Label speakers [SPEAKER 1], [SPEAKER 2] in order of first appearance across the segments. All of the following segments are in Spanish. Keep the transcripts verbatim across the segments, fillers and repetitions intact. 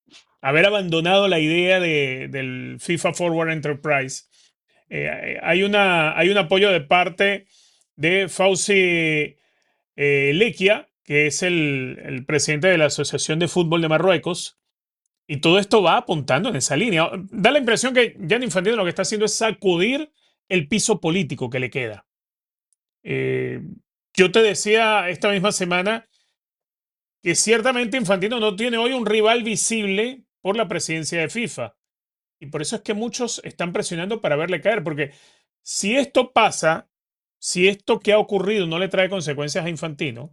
[SPEAKER 1] haber abandonado la idea de, del FIFA Forward Enterprise. Eh, hay, una, hay un apoyo de parte de Fauzi eh, Lequia, que es el, el presidente de la Asociación de Fútbol de Marruecos, y todo esto va apuntando en esa línea. Da la impresión que Gianni Infantino lo que está haciendo es sacudir el piso político que le queda. Eh, yo te decía esta misma semana que ciertamente Infantino no tiene hoy un rival visible por la presidencia de FIFA. Y por eso es que muchos están presionando para verle caer, porque si esto pasa, si esto que ha ocurrido no le trae consecuencias a Infantino,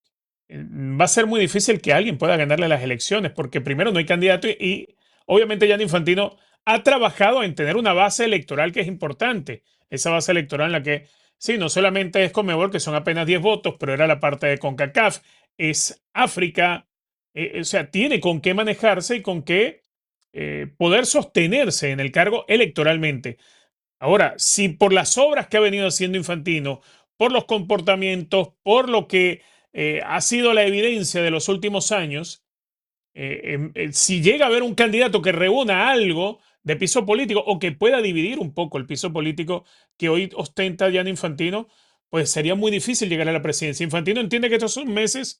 [SPEAKER 1] eh, va a ser muy difícil que alguien pueda ganarle las elecciones, porque primero no hay candidato y, y obviamente Gianni Infantino ha trabajado en tener una base electoral que es importante. Esa base electoral en la que, sí, no solamente es Conmebol, que son apenas diez votos, pero era la parte de CONCACAF, es África, eh, o sea, tiene con qué manejarse y con qué eh, poder sostenerse en el cargo electoralmente. Ahora, si por las obras que ha venido haciendo Infantino, por los comportamientos, por lo que eh, ha sido la evidencia de los últimos años, eh, em, eh, si llega a haber un candidato que reúna algo de piso político o que pueda dividir un poco el piso político que hoy ostenta Gianni Infantino, pues sería muy difícil llegar a la presidencia. Infantino entiende que estos son meses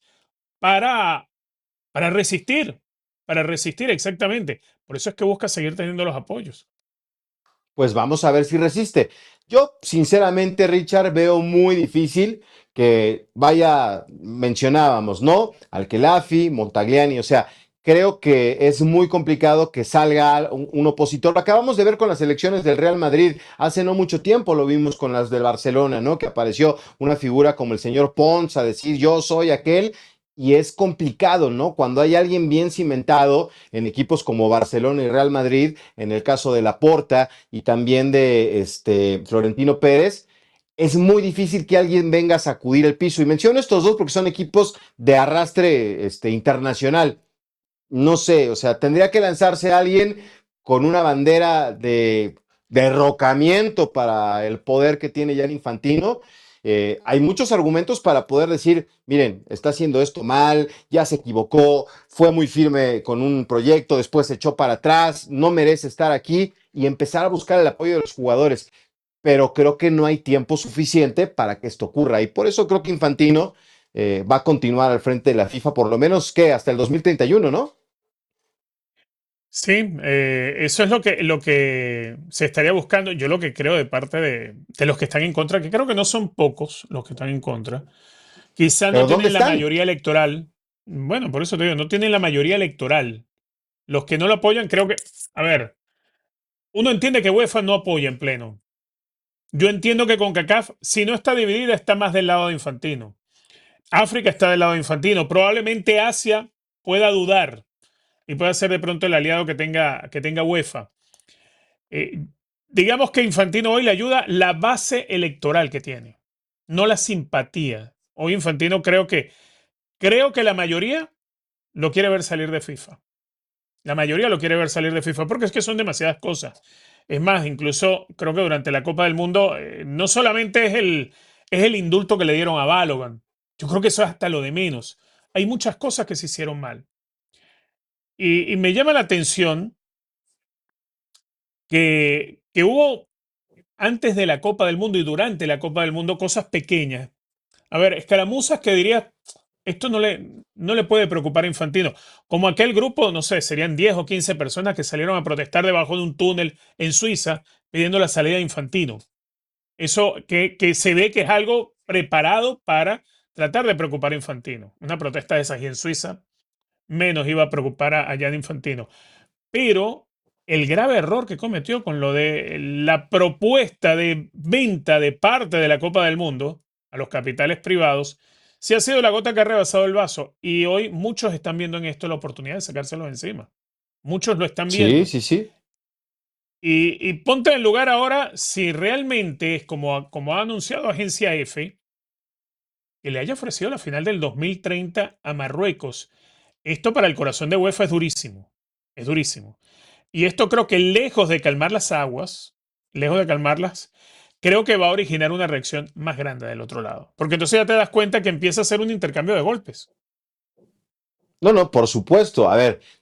[SPEAKER 1] para, para resistir, para resistir exactamente. Por eso es que busca seguir teniendo los apoyos.
[SPEAKER 2] Pues vamos a ver si resiste. Yo, sinceramente, Richard, veo muy difícil que vaya, mencionábamos, ¿no? Al-Khelafi, Montagliani, o sea, creo que es muy complicado que salga un, un opositor. Lo acabamos de ver con las elecciones del Real Madrid hace no mucho tiempo, lo vimos con las del Barcelona, ¿no? Que apareció una figura como el señor Pons a decir yo soy aquel. Y es complicado, ¿no? Cuando hay alguien bien cimentado en equipos como Barcelona y Real Madrid, en el caso de Laporta, y también de este Florentino Pérez, es muy difícil que alguien venga a sacudir el piso. Y menciono estos dos porque son equipos de arrastre este, internacional. No sé, o sea, tendría que lanzarse alguien con una bandera de derrocamiento para el poder que tiene ya el Infantino. Eh, hay muchos argumentos para poder decir, miren, está haciendo esto mal, ya se equivocó, fue muy firme con un proyecto, después se echó para atrás, no merece estar aquí y empezar a buscar el apoyo de los jugadores. Pero creo que no hay tiempo suficiente para que esto ocurra y por eso creo que Infantino eh, va a continuar al frente de la FIFA por lo menos que hasta el dos mil treinta y uno, ¿no?
[SPEAKER 1] Sí, eh, eso es lo que, lo que se estaría buscando. Yo lo que creo de parte de, de los que están en contra, que creo que no son pocos los que están en contra, quizá no
[SPEAKER 2] Pero ¿dónde
[SPEAKER 1] tienen la
[SPEAKER 2] están?
[SPEAKER 1] mayoría electoral. Bueno, por eso te digo, no tienen la mayoría electoral. Los que no lo apoyan, creo que, a ver, uno entiende que UEFA no apoya en pleno. Yo entiendo que CONCACAF, si no está dividida, está más del lado de Infantino. África está del lado de Infantino. Probablemente Asia pueda dudar y pueda ser de pronto el aliado que tenga, que tenga UEFA. Eh, digamos que Infantino hoy le ayuda la base electoral que tiene, no la simpatía. Hoy Infantino creo que, creo que la mayoría lo quiere ver salir de FIFA. La mayoría lo quiere ver salir de FIFA porque es que son demasiadas cosas. Es más, incluso creo que durante la Copa del Mundo eh, no solamente es el, es el indulto que le dieron a Balogan. Yo creo que eso es hasta lo de menos. Hay muchas cosas que se hicieron mal. Y, y me llama la atención que, que hubo antes de la Copa del Mundo y durante la Copa del Mundo cosas pequeñas. A ver, escaramuzas que dirías, esto no le, no le puede preocupar a Infantino. Como aquel grupo, no sé, serían diez o quince personas que salieron a protestar debajo de un túnel en Suiza pidiendo la salida de Infantino. Eso que, que se ve que es algo preparado para tratar de preocupar a Infantino. Una protesta de esas y en Suiza menos iba a preocupar a, a Gianni Infantino. Pero el grave error que cometió con lo de la propuesta de venta de parte de la Copa del Mundo a los capitales privados, sí ha sido la gota que ha rebasado el vaso. Y hoy muchos están viendo en esto la oportunidad de sacárselos encima. Muchos lo están
[SPEAKER 2] Sí,
[SPEAKER 1] viendo.
[SPEAKER 2] sí, sí.
[SPEAKER 1] Y, y ponte en el lugar ahora si realmente es como, como ha anunciado Agencia F, que le haya ofrecido la final del dos mil treinta a Marruecos. Esto para el corazón de UEFA es durísimo. Es durísimo. Y esto creo que lejos de calmar las aguas, lejos de calmarlas, creo que va a originar una reacción más grande del otro lado. Porque entonces ya te das cuenta que empieza a ser un intercambio de golpes.
[SPEAKER 2] No, no, por supuesto. A ver,